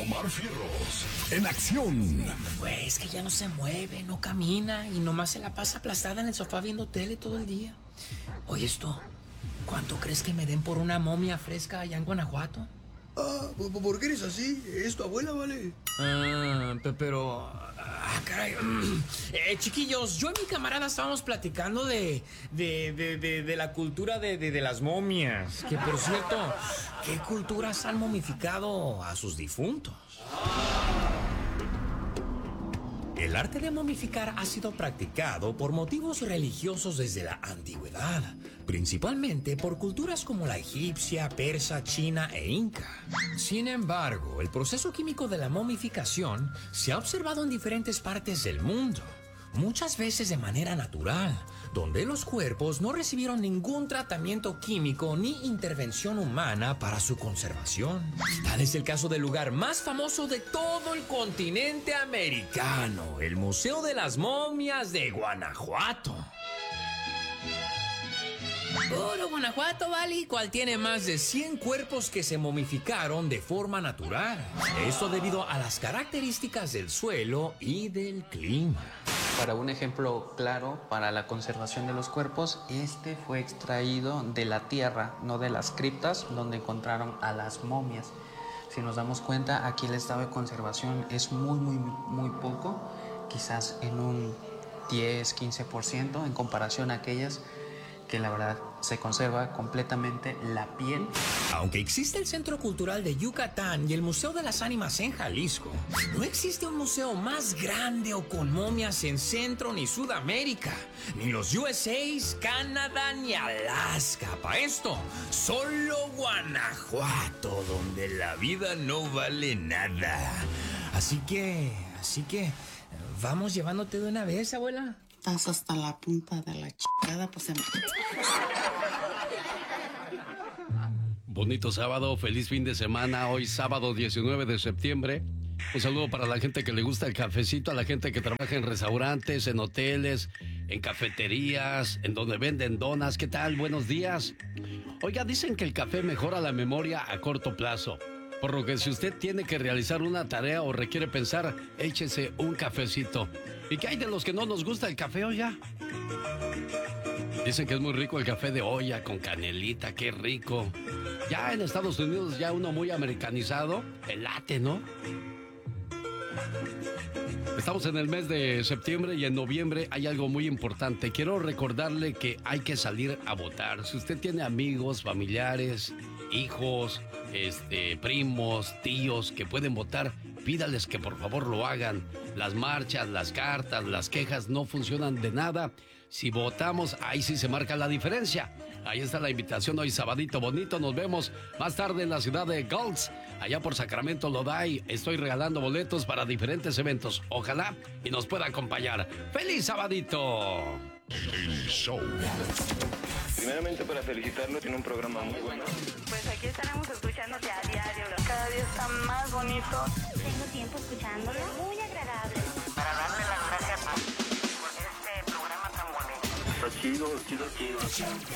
Omar Fierros, en acción. Pues que ya no se mueve, no camina y nomás se la pasa aplastada en el sofá viendo tele todo el día. Oye, esto, ¿cuánto crees que me den por una momia fresca allá en Guanajuato? ¿Por qué eres así? ¿Es tu abuela, vale? Caray. Chiquillos, yo y mi camarada estábamos platicando de la cultura de las momias. Que, por cierto, ¿qué culturas han momificado a sus difuntos? El arte de momificar ha sido practicado por motivos religiosos desde la antigüedad, principalmente por culturas como la egipcia, persa, china e inca. Sin embargo, el proceso químico de la momificación se ha observado en diferentes partes del mundo, muchas veces de manera natural, donde los cuerpos no recibieron ningún tratamiento químico ni intervención humana para su conservación. Tal es el caso del lugar más famoso de todo el continente americano, el Museo de las Momias de Guanajuato. Puro Guanajuato, ¿vale? ¿Cuál tiene más de 100 cuerpos que se momificaron de forma natural? Esto debido a las características del suelo y del clima. Para un ejemplo claro para la conservación de los cuerpos, este fue extraído de la tierra, no de las criptas donde encontraron a las momias. Si nos damos cuenta, aquí el estado de conservación es muy poco, quizás en un 10-15% en comparación a aquellas que la verdad se conserva completamente la piel. Aunque existe el Centro Cultural de Yucatán y el Museo de las Ánimas en Jalisco, no existe un museo más grande o con momias en Centro ni Sudamérica, ni los USA, Canadá ni Alaska. Para esto, solo Guanajuato, donde la vida no vale nada. Así que, ¿vamos llevándote de una vez, abuela? Estás hasta la punta de la chingada, pues. Bonito sábado, feliz fin de semana. Hoy sábado 19 de septiembre. Un saludo para la gente que le gusta el cafecito, a la gente que trabaja en restaurantes, en hoteles, en cafeterías, en donde venden donas. ¿Qué tal? Buenos días. Oiga, dicen que el café mejora la memoria a corto plazo. Por lo que si usted tiene que realizar una tarea o requiere pensar, échese un cafecito. ¿Y qué hay de los que no nos gusta el café, oiga? Dicen que es muy rico el café de olla con canelita, qué rico. Ya en Estados Unidos ya uno muy americanizado, el latte, ¿no? Estamos en el mes de septiembre y en noviembre hay algo muy importante. Quiero recordarle que hay que salir a votar. Si usted tiene amigos, familiares, hijos, primos, tíos que pueden votar, pídales que por favor lo hagan. Las marchas, las cartas, las quejas no funcionan de nada. Si votamos, ahí sí se marca la diferencia. Ahí está la invitación hoy, sabadito bonito. Nos vemos más tarde en la ciudad de Gulch, allá por Sacramento, Lodi. Estoy regalando boletos para diferentes eventos. Ojalá y nos pueda acompañar. ¡Feliz sabadito! El show. Primeramente para felicitarlo, tiene un programa muy bueno. Pues aquí estaremos escuchándote a diario. Cada día está más bonito. Tengo tiempo escuchándolo. Muy agradable. Para darle las gracias por este programa tan bonito. Está chido.